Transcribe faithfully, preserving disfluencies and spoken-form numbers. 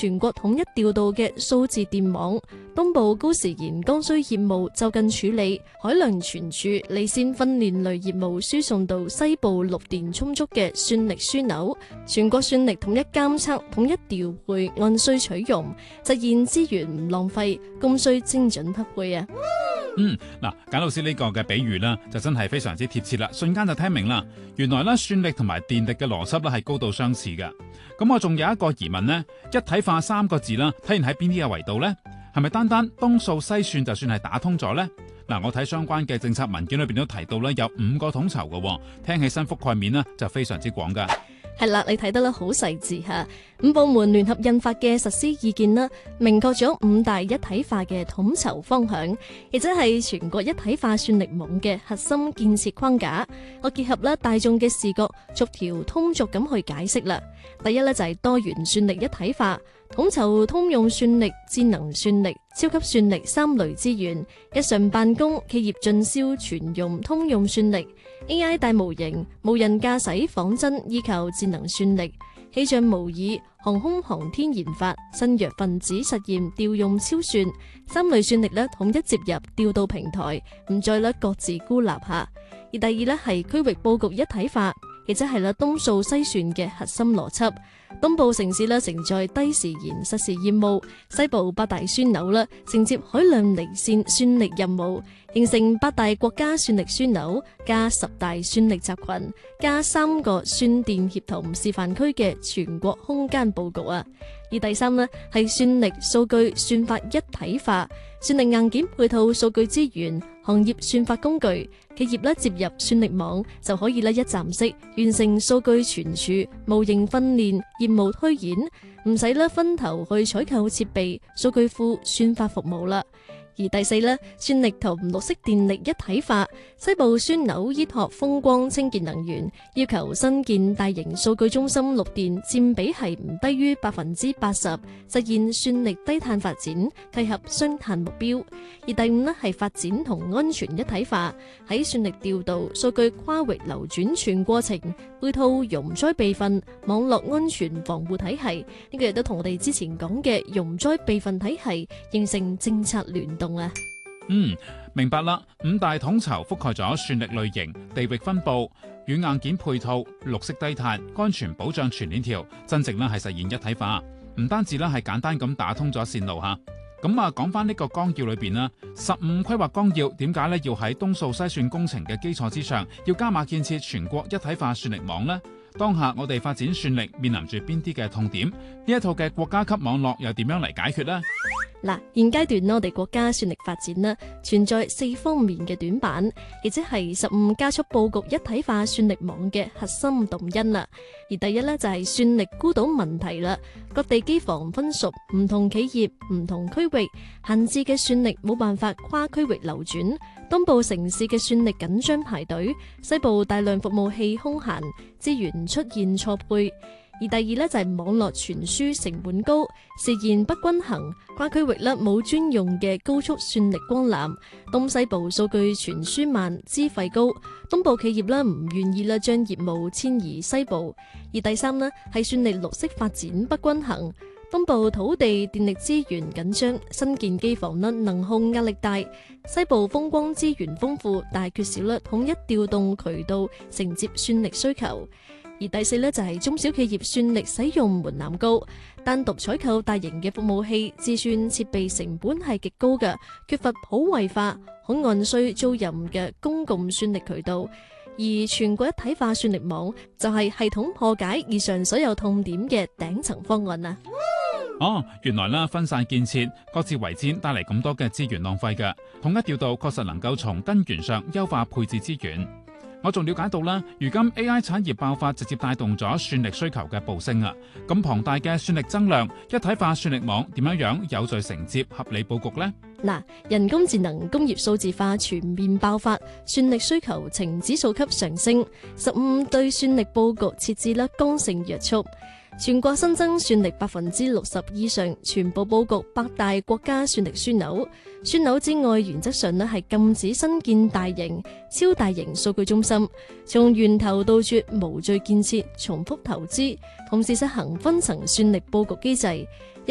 全國統一調度嘅數字電網，東部高時延剛需業務就近處理，海量存儲離線訓練類業務輸送到西部綠電充足嘅算力樞紐，全國算力統一監測、統一調配，按需取用，實現資源唔浪費，供需精準匹配啊！ 嗯，嗱，簡老師呢個嘅比喻啦，就真係非常之貼切啦，瞬間就聽明啦。原來咧算力同埋電力嘅邏輯咧係高度相似嘅。咁我仲有一個疑問呢，一體化三個字啦，體現喺邊啲嘅維度呢？係咪單單東數西算就算係打通咗呢？嗱，我睇相關嘅政策文件裏邊都提到咧，有五個統籌嘅，聽起身覆蓋面呢就非常之廣噶。 係啦，你睇得啦好細緻吓，五部門聯合印發嘅實施意見啦，明確咗五大一體化嘅統籌方向，亦即係全國一體化算力網嘅核心建設框架。我結合啦大眾嘅視覺，逐條通俗咁去解釋啦。第一呢，就係多元算力一體化，統籌通用算力、智能算力、超級算力三類資源，日常辦公、企業進銷全用通用算力。A I 大模型、無人駕駛仿真依靠智能算力，氣象模擬、航空航天研發、新藥分子實驗調用超算，三類算力咧統一接入調度平台，唔再咧各自孤立下。而第二咧係區域佈局一體化，亦即係咧東數西算嘅核心邏輯。東部城市咧承載低時延實時業務，西部八大樞紐啦承接海量離線算力任務，形成八大國家算力樞紐加十大算力集群加三個算電協同示範區嘅全國空間佈局啊！而第三呢係算力數據算法一體化，算力硬件配套數據資源、行業算法工具，企業咧接入算力網就可以咧一站式完成數據存儲、模型訓練、業務推演，唔使咧分頭去採購設備、數據庫、算法服務啦。而第四呢，算力同綠色電力一體化，西部樞紐依託風光清潔能源，要求新建大型數據中心綠電佔比係唔低於百分之八十，實現算力低碳發展，契合雙碳目標。而第五呢係發展同安全一體化，喺算力調度、數據跨域流轉全過程，配套容災備份、網絡安全防護體系，呢個亦都同我哋之前講嘅容災備份體系形成政策聯動啊。 嗯，明白啦。五大統籌覆蓋咗算力類型、地域分佈、軟硬件配套、綠色低碳、安全保障全鏈條，真正咧係實現一體化。唔單止咧係簡單咁打通咗線路吓。咁啊，講翻呢個綱要裏邊啦，十五規劃綱要點解咧要喺東數西算工程嘅基礎之上，要加碼建設全國一體化算力網呢？當下我哋發展算力面臨住邊啲嘅痛點？呢一套嘅國家級網絡又點樣嚟解決呢？ 嗱，現階段我哋國家算力發展呢存在四方面嘅短板，亦即係十五加速佈局一體化算力網嘅核心動因啦。而第一呢，就係算力孤島問題啦，各地機房分屬唔同企業、唔同區域，閒置嘅算力冇辦法跨區域流轉。東部城市嘅算力緊張排隊，西部大量服務器空閒，資源出現錯配。而第二呢，就係網絡傳輸成本高，時延不均衡，跨區域呢冇專用嘅高速算力光纜，東西部數據傳輸慢，資費高，東部企業呢唔願意啦將業務遷移西部。而第三呢，係算力綠色發展不均衡，東部土地電力資源緊張，新建機房呢能耗壓力大，西部風光資源豐富，但係缺少啦統一調動渠道承接算力需求。而第四呢，就係中小企業算力使用門檻高，單獨採購大型嘅服務器，自算設備成本係極高嘅，缺乏普惠化、可按需租賃嘅公共算力渠道。而全國一體化算力網就係系統破解以上所有痛點嘅頂層方案啊！ 哦，原來啦，分散建設，各自為戰，帶嚟咁多嘅資源浪費嘅，統一調度確實能夠從根源上優化配置資源。我仲了解到啦，如今 A I 產業爆發直接帶動咗算力需求嘅暴升啊！咁龐大嘅算力增量，一體化算力網點樣樣有序承接合理佈局呢？ 嗱，人工智能、工業數字化全面爆發，算力需求呈指數級上升。十五對算力佈局設置啦剛性約束。全國新增算力百分之六十以上，全部佈局八大國家算力樞紐。樞紐之外，原則上呢係禁止新建大型、超大型數據中心，從源頭杜絕無序建設、重複投資，同時實行分層算力佈局機制。